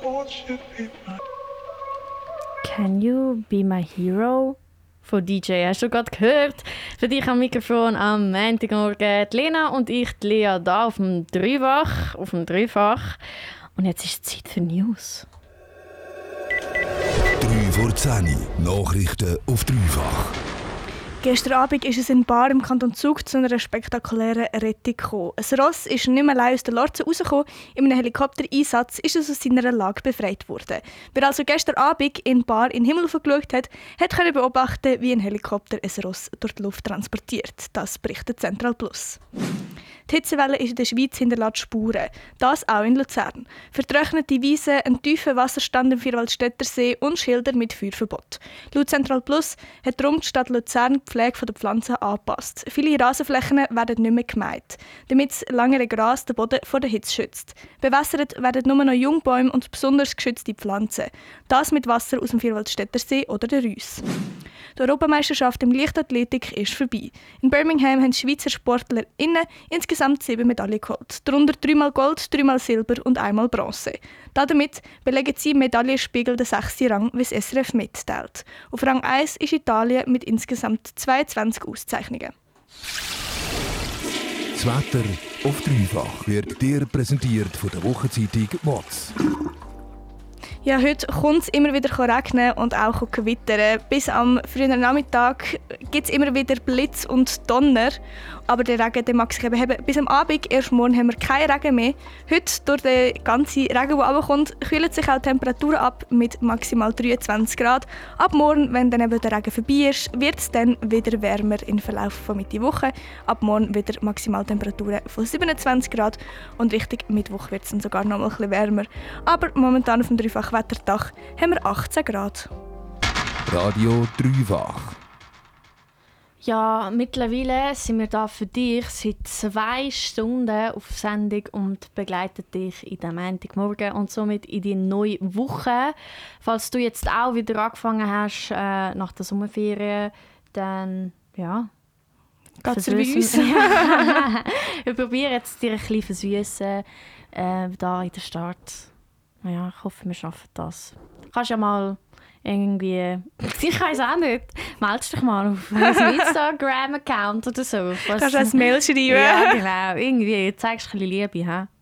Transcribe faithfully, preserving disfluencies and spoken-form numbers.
Can You Be My Hero? Von D J hast du gerade gehört. Für dich am Mikrofon am Montagmorgen die Lena und ich, die Lea, hier auf dem Dreifach. Auf dem Dreifach. Und jetzt ist es Zeit für News. drei vor zehn. Nachrichten auf Dreifach. Gestern Abend ist es in Bar im Kanton Zug zu einer spektakulären Rettung gekommen. Ein Ross ist nicht mehr allein aus der Lorze rausgekommen. In einem Helikoptereinsatz ist es aus seiner Lage befreit worden. Wer also gestern Abend in Bar in den Himmel geschaut hat, hat können beobachten, wie ein Helikopter ein Ross durch die Luft transportiert. Das berichtet Central Plus. Die Hitzewelle ist in der Schweiz hinterlässt Spuren. Das auch in Luzern. Vertrocknete Wiesen, ein tiefer Wasserstand im Vierwaldstätter See und Schilder mit Feuerverbot. Laut Central Plus hat darum die Stadt Luzern die Pflege der Pflanzen angepasst. Viele Rasenflächen werden nicht mehr gemäht, damit das langere Gras den Boden vor der Hitze schützt. Bewässert werden nur noch Jungbäume und besonders geschützte Pflanzen. Das mit Wasser aus dem Vierwaldstätter See oder der Reuss. Die Europameisterschaft im Leichtathletik ist vorbei. In Birmingham haben die Schweizer SportlerInnen insgesamt sieben Medaillen geholt. Darunter dreimal Gold, dreimal Silber und einmal Bronze. Damit belegen sie im Medaillenspiegel den sechsten Rang, wie das S R F mitteilt. Auf Rang eins ist Italien mit insgesamt zweiundzwanzig Auszeichnungen. Das Wetter auf Dreifach wird dir präsentiert von der Wochenzeitung W A Z. Ja, heute kommt es immer wieder regnen und auch gewittern. Bis am frühen Nachmittag gibt es immer wieder Blitz und Donner. Aber der Regen der mag sich eben haben. Bis am Abend, erst morgen, haben wir keinen Regen mehr. Heute, durch den ganzen Regen, der runterkommt, kühlen sich auch die Temperaturen ab mit maximal dreiundzwanzig Grad. Ab morgen, wenn dann eben der Regen vorbei ist, wird es dann wieder wärmer im Verlauf von Mitte Woche. Ab morgen wieder Maximaltemperaturen von siebenundzwanzig Grad. Und Richtung Mittwoch wird es dann sogar noch mal ein bisschen wärmer. Aber momentan auf dem Dreifach-Wetterdach haben wir achtzehn Grad. Radio Dreifach. Ja, mittlerweile sind wir da für dich seit zwei Stunden auf Sendung und begleiten dich in den Montagmorgen und somit in die neue Woche. Falls du jetzt auch wieder angefangen hast äh, nach der Sommerferien, dann ja, Geht's für uns? Wir probieren jetzt dir ein bisschen versüssen äh, da in der Start. Ja, ich hoffe, wir schaffen das. Du kannst ja mal irgendwie, ich weiß auch nicht, meldest dich mal auf unserem Instagram-Account oder so. Kannst du ein Mail schreiben? Ja, genau. Irgendwie zeigst du ein bisschen Liebe. He?